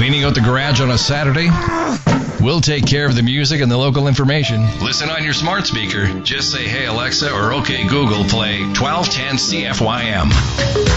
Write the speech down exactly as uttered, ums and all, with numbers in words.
Cleaning out the garage on a Saturday? We'll take care of the music and the local information. Listen on your smart speaker. Just say, hey Alexa, or okay Google, play twelve ten C F Y M.